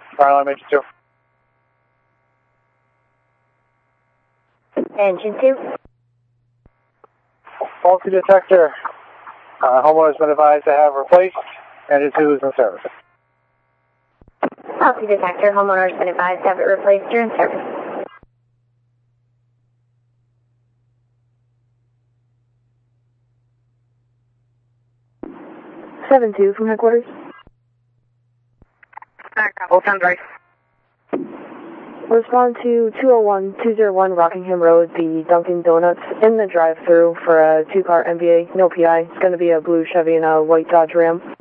Fire alarm engine 2. Engine 2. Faulty detector. Homeowner's been advised to have replaced. Engine 2 is in service. Faulty detector. Homeowner's been advised to have it replaced during service. Seven two from headquarters. Hold on, right. Respond to 201-201 Rockingham Road, the Dunkin' Donuts, in the drive-thru for a 2-car MVA, no PI. It's going to be a blue Chevy and a white Dodge Ram.